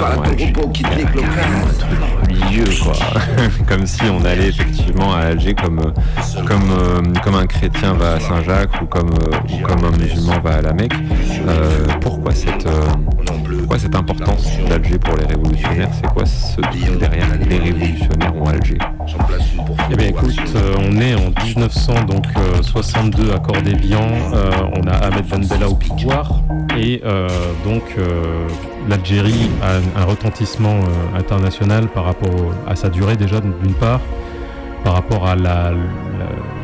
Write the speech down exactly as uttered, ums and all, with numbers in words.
carrément Alger. Carrément un truc religieux, quoi. Comme si on allait effectivement à Alger comme, comme, euh, comme un chrétien va à Saint-Jacques ou comme, euh, ou comme un musulman va à la Mecque. Euh, pourquoi, cette, euh, pourquoi cette importance d'Alger pour les révolutionnaires? C'est quoi ce truc derrière les révolutionnaires ont Alger? Eh bien écoute, euh, on est en dix-neuf cents soixante-deux à Cordévian, euh, on a Ahmed Ben Bella au pouvoir et euh, donc euh, l'Algérie a un, un retentissement euh, international par rapport au, à sa durée déjà d'une part, par rapport à la,